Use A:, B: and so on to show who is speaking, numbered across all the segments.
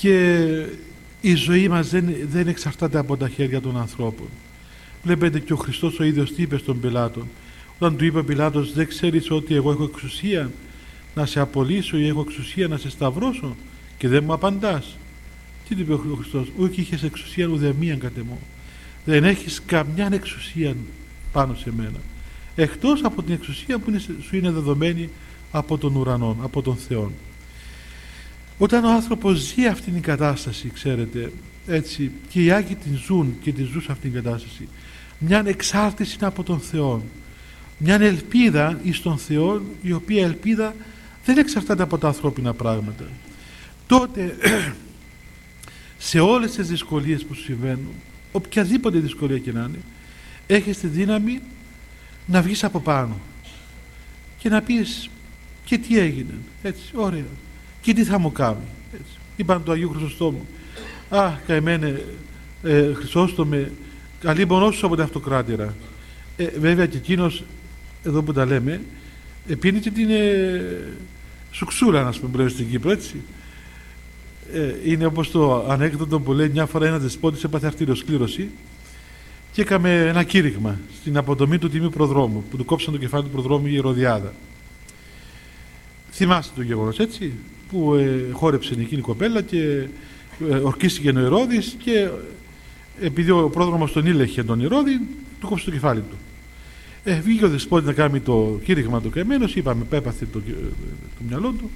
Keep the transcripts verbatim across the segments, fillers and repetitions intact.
A: Και η ζωή μας δεν, δεν εξαρτάται από τα χέρια των ανθρώπων. Βλέπετε και ο Χριστός ο ίδιος τι είπε στον Πιλάτο. Όταν του είπε ο Πιλάτος, δεν ξέρεις ότι εγώ έχω εξουσία να σε απολύσω ή έχω εξουσία να σε σταυρώσω και δεν μου απαντάς? Τι του είπε ο Χριστός? Ούκ είχες εξουσία ουδεμίαν κατ' εμώ. Δεν έχεις καμιά εξουσία πάνω σε μένα, εκτός από την εξουσία που είναι, σου είναι δεδομένη από τον ουρανό, από τον Θεό. Όταν ο άνθρωπος ζει αυτήν την κατάσταση, ξέρετε, έτσι, και οι Άγιοι την ζουν και τη ζουν σε αυτήν την κατάσταση, μια εξάρτηση από τον Θεό, μια ελπίδα εις τον Θεό, η οποία ελπίδα δεν εξαρτάται από τα ανθρώπινα πράγματα, τότε σε όλες τις δυσκολίες που συμβαίνουν, οποιαδήποτε δυσκολία και να είναι, έχεις τη δύναμη να βγεις από πάνω και να πεις και τι έγινε, έτσι, ωραία, και τι θα μου κάνει, έτσι. Είπαν του Αγίου Χρυσοστόμου, α, καημένε ε, Χρυσόστομε, καλή μονός σου από την αυτοκράτηρα. Ε, βέβαια και εκείνος, εδώ που τα λέμε, ε, πίνει και την ε, σουξούρα, να πούμε, πρέπει στην Κύπρο, έτσι. Ε, είναι όπως το ανέκδοτο που λέει, μια φορά ένας δεσπότης έπαθε αρτηριοσκλήρωση και έκαμε ένα κήρυγμα στην αποδομή του τιμίου προδρόμου, που του κόψαν το κεφάλι του προδρόμου η Ηρωδιάδα. Θυμάστε το γεγονός, έτσι, που ε, χόρεψε εκείνη η κοπέλα και ε, ορκίστηκε ο Ηρώδης και επειδή ο πρόδρομος τον ήλεχε τον Ηρώδη, του κόψε το κεφάλι του. Ε, βγήκε ο δεσπότης να κάνει το κήρυγμα του καημένος, είπαμε, πέπαθε το, το, το μυαλό του.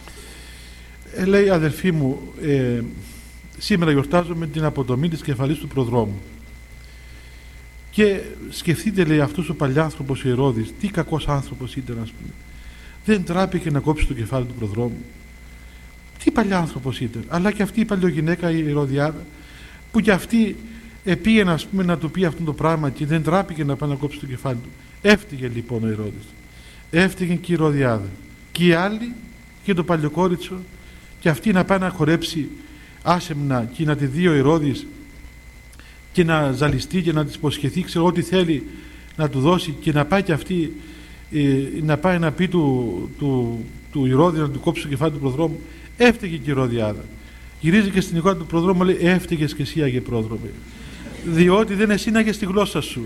A: Ε, λέει, αδελφοί μου, ε, σήμερα γιορτάζουμε την αποτομή της κεφαλής του προδρόμου. Και σκεφτείτε, λέει, αυτός ο παλιάνθρωπος ο Ηρώδης, τι κακός άνθρωπος ήταν, ας πούμε. Δεν τράπηκε να κόψει το κεφάλι του προδρόμου. Τι παλιάνθρωπος ήταν. Αλλά και αυτή η παλιογυναίκα η Ηρωδιάδα, που και αυτή επήγαινε, ας πούμε, να του πει αυτό το πράγμα και δεν τράπηκε να πάει να κόψει το κεφάλι του. Έφτυγε λοιπόν ο Ηρώδης. Έφτυγε και η Ηρωδιάδα. Και οι άλλοι και το παλιοκόριτσο, και αυτή να πάει να χορέψει άσεμνα και να τη δει ο Ηρώδης και να ζαλιστεί και να της υποσχεθεί, ξέρω, ό,τι θέλει να του δώσει, και να πάει και αυτή ε, να πάει να πει του, του, του Ηρώδη να του κόψει το κεφάλι του προδρόμου. Έφταιγε και η Ηρωδιάδα. Γυρίζει και στην εικόνα του προδρόμου, λέει, έφταιγες και εσύ, Άγιε Πρόδρομε, διότι δεν εσύναγες τη γλώσσα σου.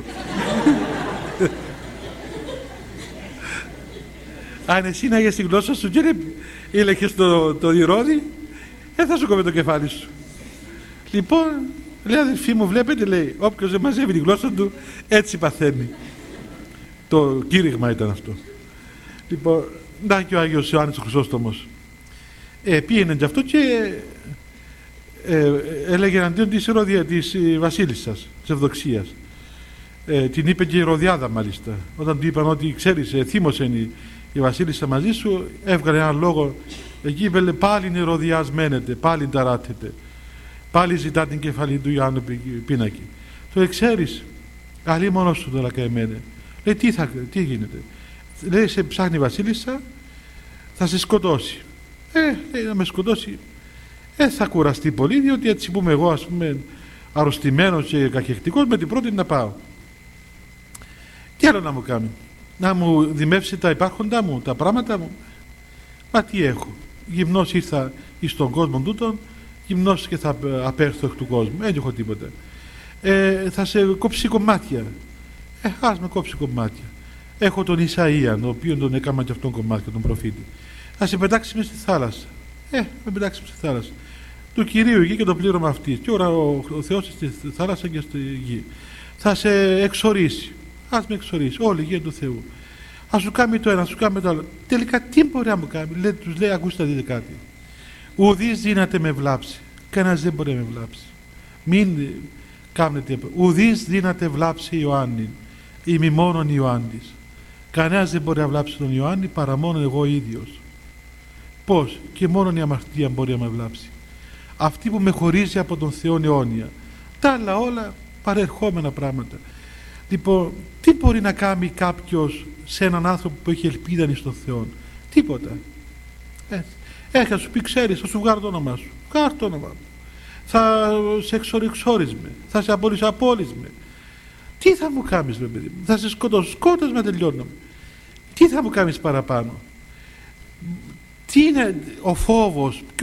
A: Αν εσύναγες τη γλώσσα σου και έλεγες το, το Ηρώδη, δεν θα σου κόβει το κεφάλι σου. Λοιπόν, λέει, αδελφοί μου, βλέπετε, λέει, όποιος δεν μαζεύει τη γλώσσα του, έτσι παθαίνει. Το κήρυγμα ήταν αυτό. Λοιπόν, να και ο Άγιος Ιωάννης ο Χρυσόστομος ε, πήγαινε και αυτό και ε, έλεγε εναντίον της Ηρωδία, της βασίλισσας, της Ευδοξίας. Ε, την είπε και η Ηρωδιάδα, μάλιστα. Όταν του είπαν ότι, ξέρεις, ε, θύμωσε η, η βασίλισσα μαζί σου, έβγαλε έναν λόγο. Εκεί είπε, λέει, πάλι η Ηρωδιάς μένεται, πάλι ταράτεται, πάλι ζητά την κεφαλή του Ιωάννου πίνακη. Το ξέρεις, αλλή μόνος σου τώρα καημένε. Λέει, τι, θα, τι γίνεται. Λέει, σε ψάχνει η βασίλισσα, θα σε σκοτώσει. Ε, λέει, να με σκοτώσει, ε, θα κουραστεί πολύ, διότι έτσι που είμαι εγώ, ας πούμε, αρρωστημένος και καχεκτικός, με την πρώτη να πάω. Τι άλλο να μου κάνει? Να μου δημεύσει τα υπάρχοντά μου, τα πράγματα μου? Μα τι έχω? Γυμνός ήρθα εις τον κόσμο τούτον, γυμνός και θα απέρθω εκ του κόσμου. Δεν έχω τίποτα. Ε, θα σε κόψει κομμάτια. Ε, ας με κόψει κομμάτια. Έχω τον Ισαΐα, ο οποίον τον έκανα και αυτόν κομμάτια, τον προφήτη. Θα σε πετάξει μες στη θάλασσα. Ε, με πετάξει μες στη θάλασσα. Του Κυρίου γη και το πλήρωμα αυτή. Και ώρα ο, ο Θεός στη θάλασσα και στη γη. Θα σε εξορίσει. Ας με εξορίσει. Όλη η γη του Θεού. Ας σου κάνει το ένα, ας σου κάνει το άλλο. Τελικά τι μπορεί να μου κάνει? Λέει, τους λέει, ακούστε να δείτε κάτι. Ουδής δύναται με βλάψει. Κανένας δεν μπορεί να με βλάψει. Μην κάνετε. Ουδής δύναται βλάψει Ιωάννη. Είμαι μόνον Ιωάννης. Κανένας δεν μπορεί να βλάψει τον Ιωάννη παρά μόνο εγώ ίδιος. Πώς? Και μόνο η αμαρτία μπορεί να με βλάψει. Αυτή που με χωρίζει από τον Θεό αιώνια. Τα άλλα όλα παρερχόμενα πράγματα. Λοιπόν, τι μπορεί να κάνει κάποιος σε έναν άνθρωπο που έχει ελπίδα στον Θεό? Τίποτα. Έτσι. Έχει να σου πει, ξέρεις, θα σου βγάλω το όνομά σου. Βγάλω το όνομά μου. Θα σε εξοριξόρισμε. Θα σε απόλυσε απόλυσμε. Τι θα μου κάνεις, ρε παιδί μου? Θα σε σκοτώσω. Σκότωσμα, τελειώνω. Τι θα μου κάνεις παραπάνω? Τι είναι ο φόβος?